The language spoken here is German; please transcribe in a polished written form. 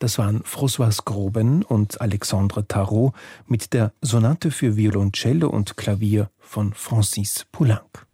Das waren Françoise Groben und Alexandre Tarot mit der Sonate für Violoncello und Klavier von Francis Poulenc.